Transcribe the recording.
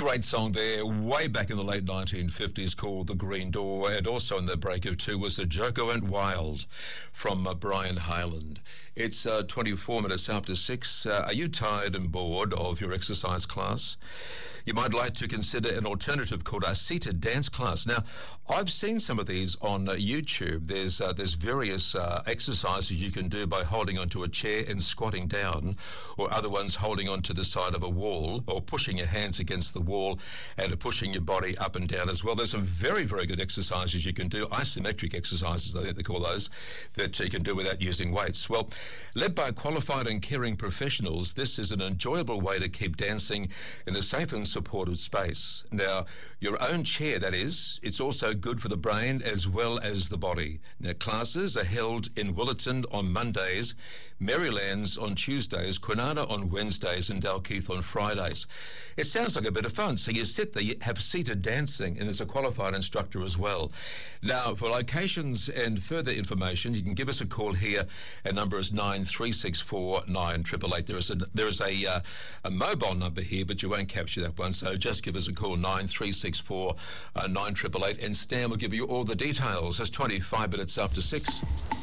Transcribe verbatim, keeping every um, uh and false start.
Great song there, way back in the late nineteen fifties, called The Green Door, and also in the break of two was The Joker Went Wild from uh, Brian Hyland. It's uh, twenty-four minutes after six. Uh, are you tired and bored of your exercise class? You might like to consider an alternative called a seated dance class. Now, I've seen some of these on uh, YouTube. There's uh, there's various uh, exercises you can do by holding onto a chair and squatting down, or other ones holding onto the side of a wall, or pushing your hands against the wall and pushing your body up and down as well. There's some very, very good exercises you can do, isometric exercises, I think they call those, that you can do without using weights. Well, led by qualified and caring professionals, this is an enjoyable way to keep dancing in a safe and supportive space. Now, your own chair, that is, it's also good for the brain as well as the body. Now, classes are held in Willetton on Mondays, Marylands on Tuesdays, Kwinana on Wednesdays, and Dalkeith on Fridays. It sounds like a bit of fun. So you sit there, you have seated dancing, and there's a qualified instructor as well. Now, for locations and further information, you can give us a call here. Our number is nine three six four nine eight eight eight. There is a, there is a, uh, a mobile number here, but you won't capture that one. So just give us a call, nine three six four nine eight eight eight, and Stan will give you all the details. It's twenty-five minutes after six.